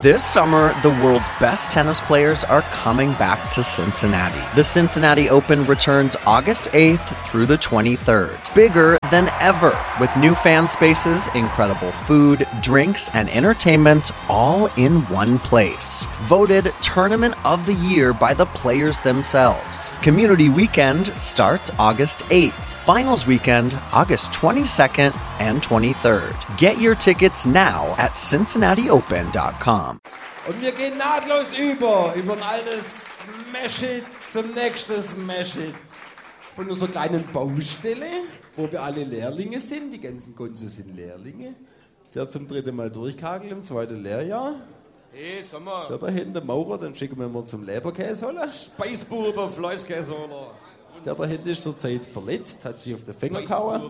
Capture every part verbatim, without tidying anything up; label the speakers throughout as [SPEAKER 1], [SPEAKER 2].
[SPEAKER 1] This summer, the world's best tennis players are coming back to Cincinnati. The Cincinnati Open returns August eighth through the twenty-third. Bigger than ever, with new fan spaces, incredible food, drinks, and entertainment all in one place. Voted Tournament of the Year by the players themselves. Community Weekend starts August eighth. Finals Weekend, August twenty-second and twenty-third. Get your tickets now at cincinnati open dot com.
[SPEAKER 2] Und wir gehen nahtlos über, über ein altes Smash-Hit zum nächsten Smash-Hit. Von unserer kleinen Baustelle, wo wir alle Lehrlinge sind. Die ganzen Gonzos sind Lehrlinge. Der zum dritten Mal durchkagelt im zweiten Lehrjahr.
[SPEAKER 3] Hey, sag mal.
[SPEAKER 2] Der da hinten, der Maurer, den schicken wir mal zum Leberkäse holen.
[SPEAKER 3] Speisbube, Fleischkäse oder...
[SPEAKER 2] Der da hinten ist zurzeit verletzt, hat sich auf den Finger gehauen.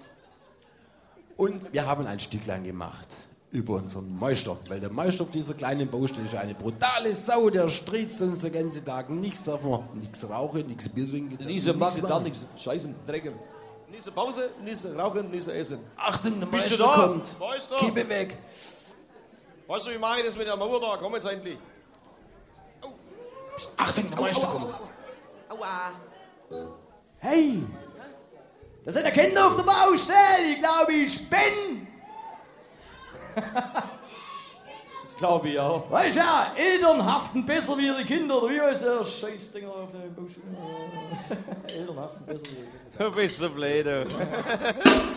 [SPEAKER 2] Und wir haben ein Stücklein gemacht über unseren Meister. Weil der Meister auf dieser kleinen Baustelle ist eine brutale Sau, der stritzt uns den ganzen Tag. Nichts davon, nichts rauchen, nichts Bier trinken.
[SPEAKER 3] Nichts machen, gar nichts. Scheißen, drecken. Nichts Pause, nichts rauchen, nichts essen.
[SPEAKER 2] Achtung, der
[SPEAKER 3] Bist
[SPEAKER 2] Meister
[SPEAKER 3] du da?
[SPEAKER 2] kommt.
[SPEAKER 3] Meister?
[SPEAKER 2] Kippe weg.
[SPEAKER 3] Weißt du, wie mache ich das mit der Mauer da? Komm jetzt endlich.
[SPEAKER 2] Oh. Achtung, der Meister kommt.
[SPEAKER 3] Aua.
[SPEAKER 4] Hey, da sind ja Kinder auf der Baustelle, ich glaube, ich bin.
[SPEAKER 3] Das glaube ich auch.
[SPEAKER 4] Weißt du ja, Eltern haften besser wie ihre Kinder, oder wie heißt der Scheißdinger auf der Baustelle? Eltern haften besser wie ihre Kinder.
[SPEAKER 3] Du bist so blöd, du.